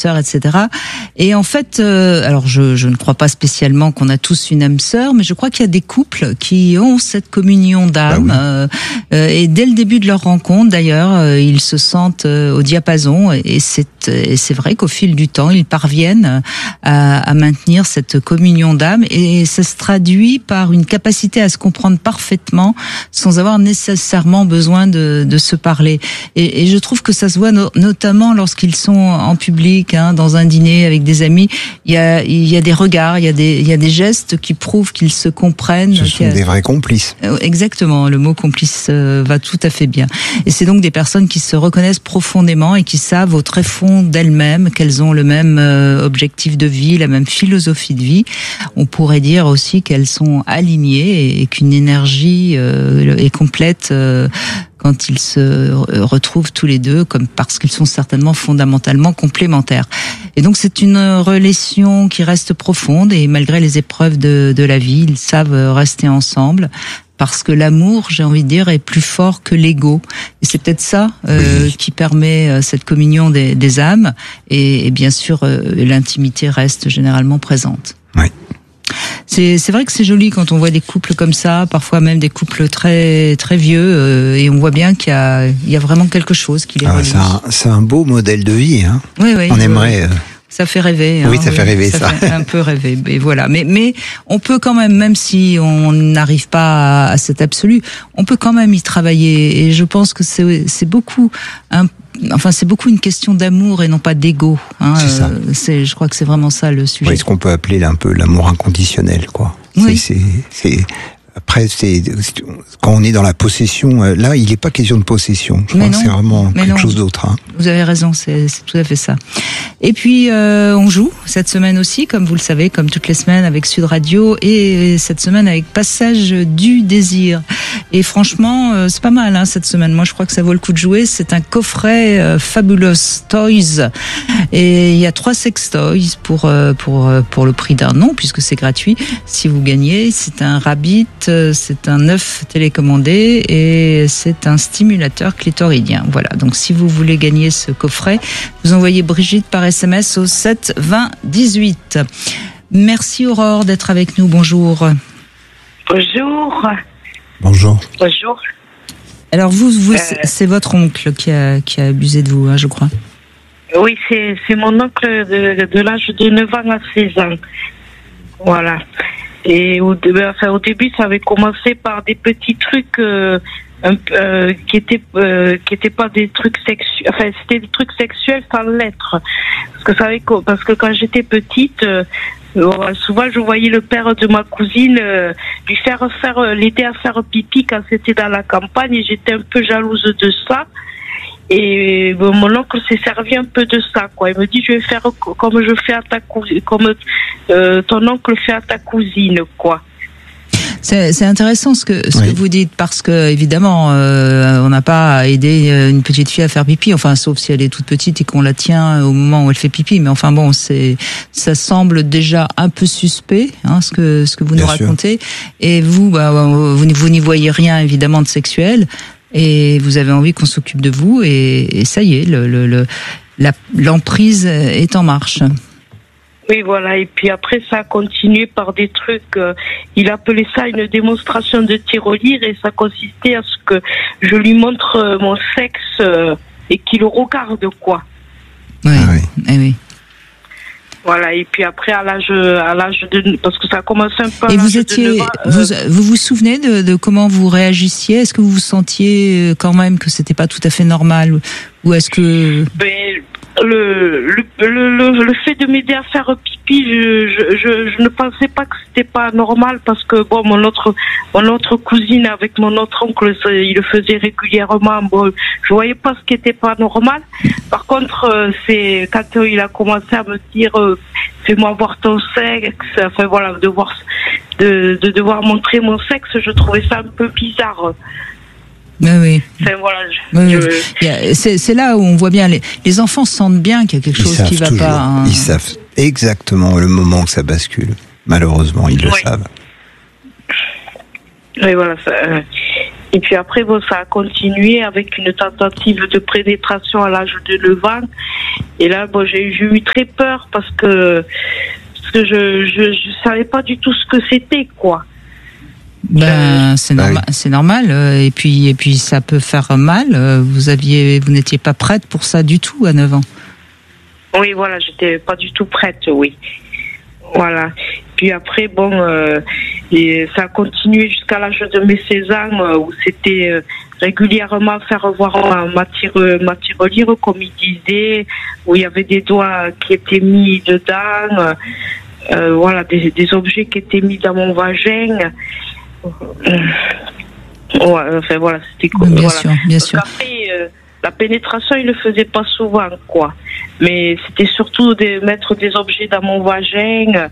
sœur, etc. Et en fait, alors je ne crois pas spécialement qu'on a tous une âme sœur, mais je crois qu'il y a des couples qui ont cette communion d'âme. Et dès le début de leur rencontre, d'ailleurs, ils se sentent au diapason. Et c'est vrai qu'au fil du temps, ils parviennent à maintenir cette communion d'âme. Et ça se traduit par une capacité à se comprendre parfaitement sans avoir nécessairement besoin de se parler. Et je trouve que ça se voit notamment lorsqu'ils sont en public, dans un dîner avec des amis. Il y a des regards, il y a des gestes qui prouvent qu'ils se comprennent. Ce sont des vrais complices. Exactement, le mot complice va tout à fait bien. Et c'est donc des personnes qui se reconnaissent profondément et qui savent au très fond d'elles-mêmes qu'elles ont le même objectif de vie, la même philosophie de vie. On pourrait dire aussi qu'elles sont alignées et qu'une énergie est complète quand ils se retrouvent tous les deux, comme parce qu'ils sont certainement fondamentalement complémentaires. Et donc c'est une relation qui reste profonde et malgré les épreuves de la vie, ils savent rester ensemble. Parce que l'amour, j'ai envie de dire, est plus fort que l'ego. Et c'est peut-être ça qui permet cette communion des âmes. Et bien sûr, l'intimité reste généralement présente. Oui. C'est vrai que c'est joli quand on voit des couples comme ça, parfois même des couples très très vieux, et on voit bien qu'il y a vraiment quelque chose qui les relie. C'est un beau modèle de vie. Hein. Oui, on aimerait. Ça fait rêver. Oui, ça fait rêver ça. Fait un peu rêver. Et voilà. Mais on peut quand même si on n'arrive pas à cet absolu, on peut quand même y travailler. Et je pense que c'est beaucoup c'est beaucoup une question d'amour et non pas d'ego. C'est ça. Je crois que c'est vraiment ça le sujet. Oui, ce qu'on peut appeler un peu l'amour inconditionnel, quoi. Oui. Après, quand on est dans la possession, là, il n'est pas question de possession. Je crois que c'est vraiment quelque chose d'autre. Hein. Vous avez raison, c'est tout à fait ça. Et puis, on joue cette semaine aussi, comme vous le savez, comme toutes les semaines avec Sud Radio, et cette semaine avec Passage du désir. Et franchement, c'est pas mal cette semaine. Moi, je crois que ça vaut le coup de jouer. C'est un coffret Fabulous Toys, et il y a 3 sextoys pour le prix d'un nom, puisque c'est gratuit. Si vous gagnez, c'est un rabbit. C'est un œuf télécommandé et c'est un stimulateur clitoridien. Voilà, donc si vous voulez gagner ce coffret, vous envoyez Brigitte par SMS au 7 20 18. Merci Aurore d'être avec nous, bonjour. Bonjour. Bonjour. Bonjour. Alors vous c'est votre oncle qui a abusé de vous, je crois. Oui, c'est mon oncle de l'âge de 9 ans à 16 ans. Voilà. Et au début, ça avait commencé par des petits trucs qui étaient pas des trucs sexuels. Enfin, c'était des trucs sexuels sans l'être. Parce que quand j'étais petite, souvent je voyais le père de ma cousine l'aider à faire pipi quand c'était dans la campagne, et j'étais un peu jalouse de ça. Et mon oncle s'est servi un peu de ça, quoi. Il me dit, je vais faire comme je fais à ta cousine, comme ton oncle fait à ta cousine, quoi. C'est intéressant ce que vous dites, parce que évidemment on n'a pas à aider une petite fille à faire pipi, enfin sauf si elle est toute petite et qu'on la tient au moment où elle fait pipi, mais enfin bon, ça semble déjà un peu suspect, ce que vous nous racontez. Et vous n'y voyez rien évidemment de sexuel. Et vous avez envie qu'on s'occupe de vous, et ça y est, l'emprise est en marche. Oui, voilà. Et puis après, ça a continué par des trucs. Il appelait ça une démonstration de tirelire, et ça consistait à ce que je lui montre mon sexe et qu'il le regarde, quoi. Oui, oui. Voilà, et puis après, à l'âge de, parce que ça a commencé un peu à et l'âge de 9 ans, vous vous souvenez de comment vous réagissiez? Est-ce que vous vous sentiez quand même que c'était pas tout à fait normal, ou est-ce que... Le fait de m'aider à faire pipi, je ne pensais pas que c'était pas normal, parce que bon, mon autre cousine avec mon autre oncle, il le faisait régulièrement. Bon, je voyais pas ce qui était pas normal. Par contre, c'est quand il a commencé à me dire fais-moi voir ton sexe, enfin voilà, de devoir montrer mon sexe, je trouvais ça un peu bizarre. Oui. Enfin, voilà, c'est là où on voit bien, les enfants sentent bien qu'il y a quelque chose qui va pas. Ils savent exactement le moment que ça bascule. Malheureusement, ils le savent. Oui, voilà. Et puis après, ça a continué avec une tentative de pénétration à l'âge de 9 ans. Et là, j'ai eu très peur parce que je savais pas du tout ce que c'était, quoi. C'est normal. Et puis ça peut faire mal. Vous n'étiez pas prête pour ça du tout à 9 ans. Oui, voilà, j'étais pas du tout prête, oui. Voilà. Puis après, et ça a continué jusqu'à l'âge de mes 16 ans, où c'était régulièrement faire voir ma tirelire, comme il disait, où il y avait des doigts qui étaient mis dedans, voilà, des objets qui étaient mis dans mon vagin. Enfin voilà, c'était cool. Bien sûr. Après, la pénétration, il le faisait pas souvent, quoi. Mais c'était surtout de mettre des objets dans mon vagin.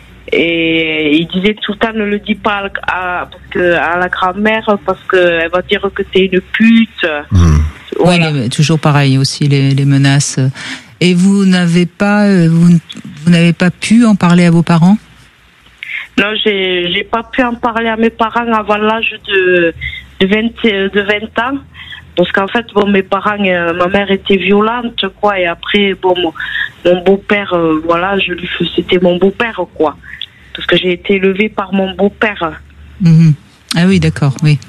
Et il disait tout le temps, ne le dis pas à la grand-mère parce qu'elle va dire que t'es une pute. Voilà. Oui, toujours pareil aussi, les menaces. Et vous n'avez pas pu en parler à vos parents? Non, j'ai pas pu en parler à mes parents avant l'âge de 20 ans. Parce qu'en fait, mes parents, ma mère était violente, quoi. Et après, mon beau-père, voilà, c'était mon beau-père, quoi. Parce que j'ai été élevée par mon beau-père. Mmh. Ah oui, d'accord, oui.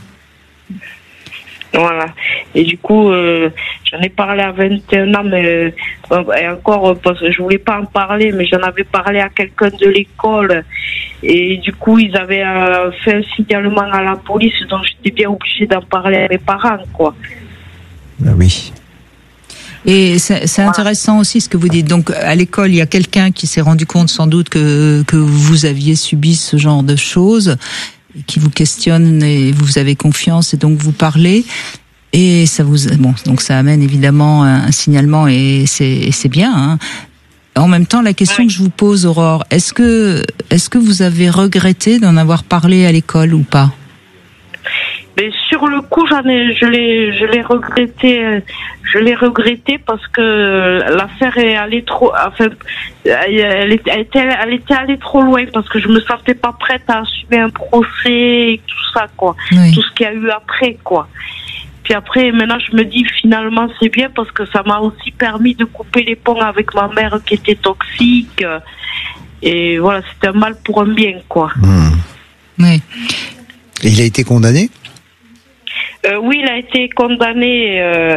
Voilà. Et du coup, j'en ai parlé à 21 ans, mais et encore, parce que je voulais pas en parler, mais j'en avais parlé à quelqu'un de l'école. Et du coup, ils avaient fait un signalement à la police, donc j'étais bien obligée d'en parler à mes parents, quoi. Ah oui. Et c'est intéressant aussi ce que vous dites. Donc, à l'école, il y a quelqu'un qui s'est rendu compte sans doute que vous aviez subi ce genre de choses, qui vous questionne et vous avez confiance et donc vous parlez. Et donc ça amène évidemment un signalement et c'est bien, hein. En même temps, la question que je vous pose, Aurore, est-ce que vous avez regretté d'en avoir parlé à l'école ou pas? Mais sur le coup, je l'ai regretté parce que l'affaire est allée trop, enfin, elle était allée trop loin parce que je me sentais pas prête à assumer un procès et tout ça, quoi. Oui. Tout ce qu'il y a eu après, quoi. Puis après, maintenant, je me dis, finalement, c'est bien parce que ça m'a aussi permis de couper les ponts avec ma mère qui était toxique. Et voilà, c'était un mal pour un bien, quoi. Oui. Et il a été condamné? Oui, il a été condamné.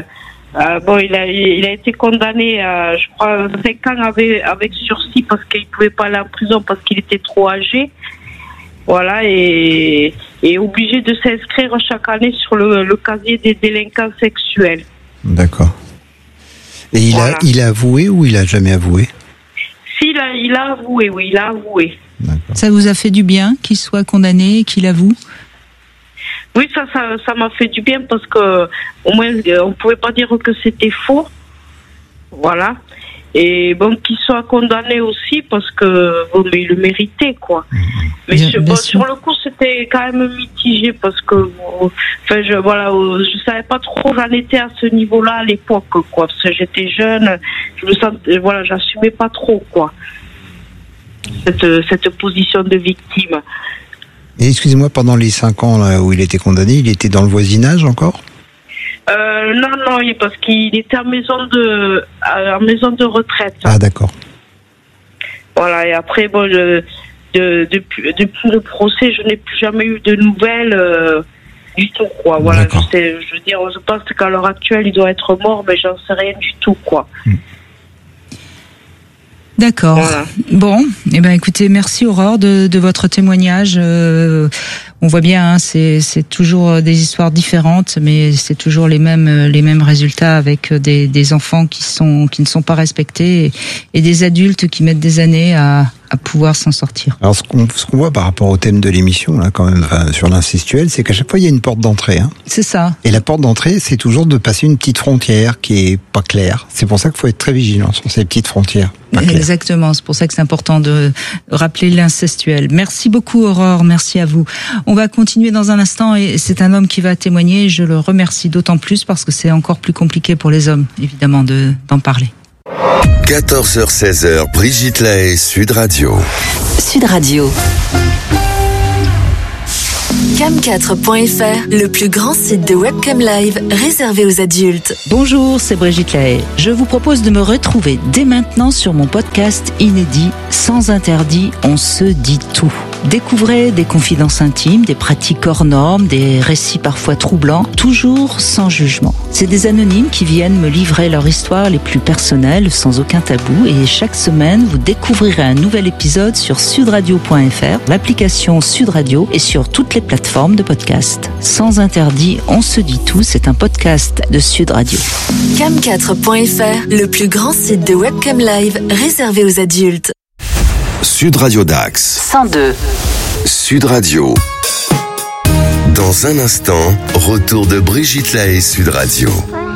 Il a été condamné à, je crois, 5 ans avec sursis parce qu'il pouvait pas aller en prison parce qu'il était trop âgé. Voilà, et obligé de s'inscrire chaque année sur le casier des délinquants sexuels. D'accord. Et il a avoué ou il a jamais avoué? Si, il a avoué, oui, il a avoué. D'accord. Ça vous a fait du bien qu'il soit condamné et qu'il avoue? Oui, ça m'a fait du bien parce que au moins on pouvait pas dire que c'était faux. Voilà. Et qu'il soit condamné aussi parce que mais il le méritait, quoi. Mais sur le coup, c'était quand même mitigé parce que je savais pas trop où j'en étais à ce niveau-là à l'époque, quoi, parce que j'étais jeune, j'assumais pas trop, quoi. Cette position de victime. Et excusez-moi, pendant les 5 ans là, où il était condamné, il était dans le voisinage encore? Non, parce qu'il était en maison de retraite. Ah, d'accord. Voilà, et après, depuis le procès, je n'ai plus jamais eu de nouvelles du tout, quoi. Voilà, je pense qu'à l'heure actuelle, il doit être mort, mais j'en sais rien du tout, quoi. D'accord. Voilà. Bon, écoutez, merci Aurore de votre témoignage. On voit bien, hein, c'est toujours des histoires différentes, mais c'est toujours les mêmes résultats avec des enfants qui ne sont pas respectés et des adultes qui mettent des années à pouvoir s'en sortir. Alors ce qu'on voit par rapport au thème de l'émission là, quand même, sur l'incestuel, c'est qu'à chaque fois il y a une porte d'entrée. Hein. C'est ça. Et la porte d'entrée, c'est toujours de passer une petite frontière qui est pas claire. C'est pour ça qu'il faut être très vigilant sur ces petites frontières. Exactement, c'est pour ça que c'est important de rappeler l'incestuel. Merci beaucoup Aurore, merci à vous. On va continuer dans un instant et c'est un homme qui va témoigner. Je le remercie d'autant plus parce que c'est encore plus compliqué pour les hommes, évidemment, d'en parler. 14h-16h, Brigitte Lahaie, Sud Radio. Sud Radio. Cam4.fr, le plus grand site de webcam live réservé aux adultes. Bonjour, c'est Brigitte Lahaye. Je vous propose de me retrouver dès maintenant sur mon podcast inédit Sans interdit, on se dit tout. Découvrez des confidences intimes, des pratiques hors normes, des récits parfois troublants, toujours sans jugement. C'est des anonymes qui viennent me livrer leur histoire les plus personnelles, sans aucun tabou. Et chaque semaine, vous découvrirez un nouvel épisode sur sudradio.fr, l'application Sud Radio et sur toutes les plateformes de podcast. Sans interdit, on se dit tout, c'est un podcast de Sud Radio. Cam4.fr, le plus grand site de webcam live réservé aux adultes. Sud Radio Dax 102. Sud Radio. Dans un instant, retour de Brigitte Lahaye Sud Radio.